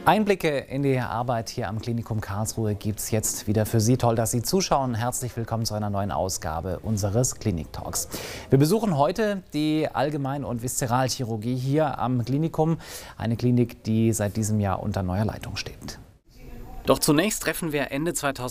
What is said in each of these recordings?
Einblicke in die Arbeit hier am Klinikum Karlsruhe gibt es jetzt wieder für Sie. Toll, dass Sie zuschauen. Herzlich willkommen zu einer neuen Ausgabe unseres Klinik-Talks. Wir besuchen heute die Allgemein- und Viszeralchirurgie hier am Klinikum. Eine Klinik, die seit diesem Jahr unter neuer Leitung steht. Doch zunächst treffen wir Ende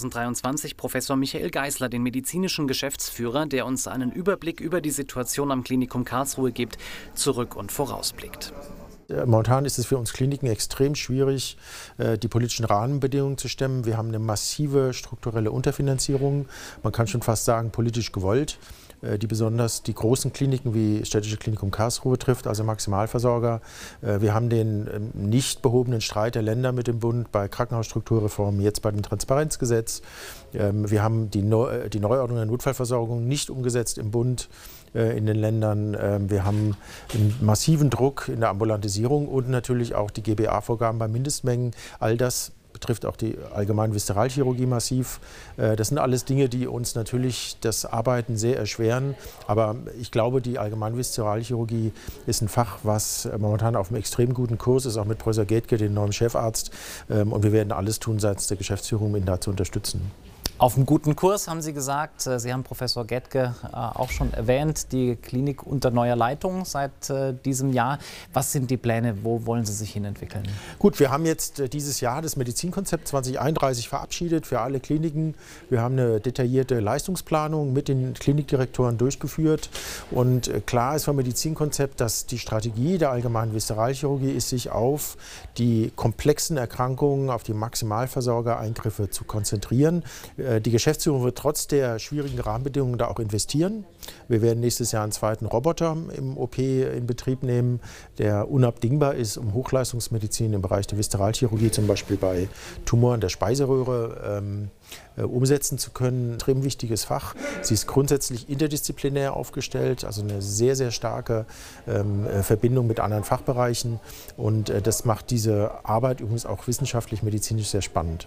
2023 Professor Michael Geisler, den medizinischen Geschäftsführer, der uns einen Überblick über die Situation am Klinikum Karlsruhe gibt, zurück und vorausblickt. Momentan ist es für uns Kliniken extrem schwierig, die politischen Rahmenbedingungen zu stemmen. Wir haben eine massive strukturelle Unterfinanzierung, man kann schon fast sagen politisch gewollt, die besonders die großen Kliniken wie Städtische Klinikum Karlsruhe trifft, also Maximalversorger. Wir haben den nicht behobenen Streit der Länder mit dem Bund bei Krankenhausstrukturreformen, jetzt bei dem Transparenzgesetz. Wir haben die Neuordnung der Notfallversorgung nicht umgesetzt im Bund, in den Ländern. Wir haben einen massiven Druck in der Ambulantisierung und natürlich auch die GBA-Vorgaben bei Mindestmengen. All das betrifft auch die allgemeine Viszeralchirurgie massiv. Das sind alles Dinge, die uns natürlich das Arbeiten sehr erschweren. Aber ich glaube, die allgemeine Viszeralchirurgie ist ein Fach, was momentan auf einem extrem guten Kurs ist, auch mit Professor Gedke, dem neuen Chefarzt. Und wir werden alles tun seitens der Geschäftsführung, um ihn da zu unterstützen. Auf einem guten Kurs, haben Sie gesagt. Sie haben Professor Gedke auch schon erwähnt, die Klinik unter neuer Leitung seit diesem Jahr. Was sind die Pläne? Wo wollen Sie sich hin entwickeln? Gut, wir haben jetzt dieses Jahr das Medizinkonzept 2031 verabschiedet für alle Kliniken. Wir haben eine detaillierte Leistungsplanung mit den Klinikdirektoren durchgeführt. Und klar ist vom Medizinkonzept, dass die Strategie der allgemeinen Viszeralchirurgie ist, sich auf die komplexen Erkrankungen, auf die Maximalversorgereingriffe zu konzentrieren. Die Geschäftsführung wird trotz der schwierigen Rahmenbedingungen da auch investieren. Wir werden nächstes Jahr einen zweiten Roboter im OP in Betrieb nehmen, der unabdingbar ist, um Hochleistungsmedizin im Bereich der Viszeralchirurgie, zum Beispiel bei Tumoren der Speiseröhre, umsetzen zu können. Ein extrem wichtiges Fach. Sie ist grundsätzlich interdisziplinär aufgestellt, also eine sehr, sehr starke Verbindung mit anderen Fachbereichen. Und das macht diese Arbeit übrigens auch wissenschaftlich-medizinisch sehr spannend.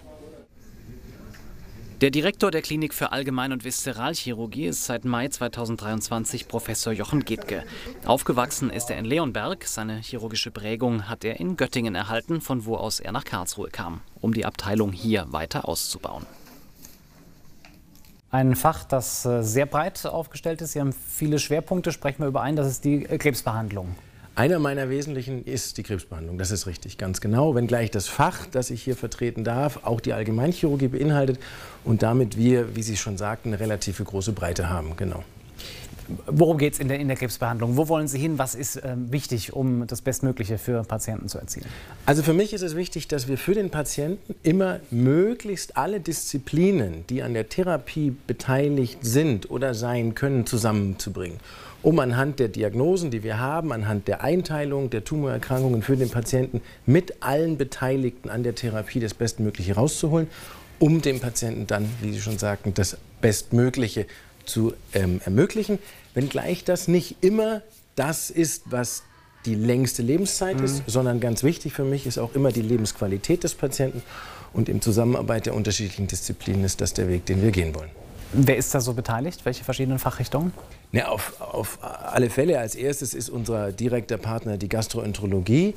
Der Direktor der Klinik für Allgemein- und Viszeralchirurgie ist seit Mai 2023 Professor Jochen Gedke. Aufgewachsen ist er in Leonberg. Seine chirurgische Prägung hat er in Göttingen erhalten, von wo aus er nach Karlsruhe kam, um die Abteilung hier weiter auszubauen. Ein Fach, das sehr breit aufgestellt ist. Sie haben viele Schwerpunkte, sprechen wir über einen, das ist die Krebsbehandlung. Einer meiner wesentlichen ist die Krebsbehandlung, das ist richtig, ganz genau. Wenngleich das Fach, das ich hier vertreten darf, auch die Allgemeinchirurgie beinhaltet und damit wir, wie Sie schon sagten, eine relativ große Breite haben, genau. Worum geht es in der Krebsbehandlung? Wo wollen Sie hin? Was ist wichtig, um das Bestmögliche für Patienten zu erzielen? Also für mich ist es wichtig, dass wir für den Patienten immer möglichst alle Disziplinen, die an der Therapie beteiligt sind oder sein können, zusammenzubringen. Um anhand der Diagnosen, die wir haben, anhand der Einteilung der Tumorerkrankungen für den Patienten mit allen Beteiligten an der Therapie das Bestmögliche rauszuholen, um dem Patienten dann, wie Sie schon sagten, das Bestmögliche zu ermöglichen, wenngleich das nicht immer das ist, was die längste Lebenszeit ist, sondern ganz wichtig für mich ist auch immer die Lebensqualität des Patienten und in Zusammenarbeit der unterschiedlichen Disziplinen ist das der Weg, den wir gehen wollen. Wer ist da so beteiligt? Welche verschiedenen Fachrichtungen? Ja, auf alle Fälle. Als erstes ist unser direkter Partner die Gastroenterologie,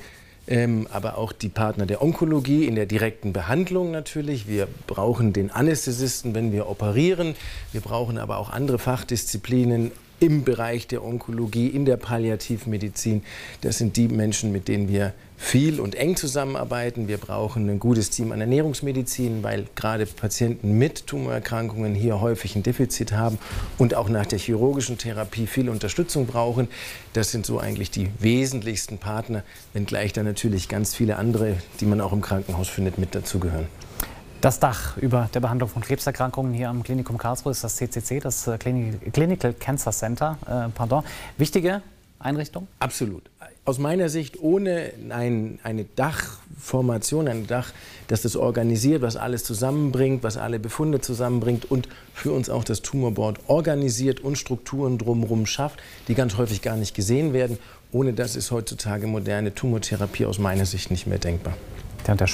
aber auch die Partner der Onkologie in der direkten Behandlung natürlich. Wir brauchen den Anästhesisten, wenn wir operieren. Wir brauchen aber auch andere Fachdisziplinen im Bereich der Onkologie, in der Palliativmedizin. Das sind die Menschen, mit denen wir viel und eng zusammenarbeiten. Wir brauchen ein gutes Team an Ernährungsmedizin, weil gerade Patienten mit Tumorerkrankungen hier häufig ein Defizit haben und auch nach der chirurgischen Therapie viel Unterstützung brauchen. Das sind so eigentlich die wesentlichsten Partner, wenngleich da natürlich ganz viele andere, die man auch im Krankenhaus findet, mit dazugehören. Das Dach über der Behandlung von Krebserkrankungen hier am Klinikum Karlsruhe ist das CCC, das Clinical Cancer Center. Wichtige Einrichtung? Absolut. Aus meiner Sicht ohne eine Dachformation, ein Dach, das das organisiert, was alles zusammenbringt, was alle Befunde zusammenbringt und für uns auch das Tumorboard organisiert und Strukturen drumherum schafft, die ganz häufig gar nicht gesehen werden. Ohne das ist heutzutage moderne Tumortherapie aus meiner Sicht nicht mehr denkbar.